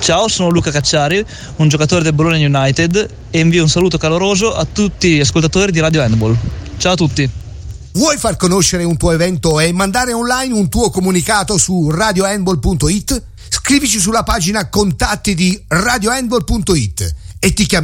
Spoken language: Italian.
Ciao, sono Luca Cacciari, un giocatore del Bologna United, e invio un saluto caloroso a tutti gli ascoltatori di Radio Handball. Ciao a tutti. Vuoi far conoscere un tuo evento e mandare online un tuo comunicato su radiohandball.it? Scrivici sulla pagina contatti di radiohandball.it e ti chiamiamo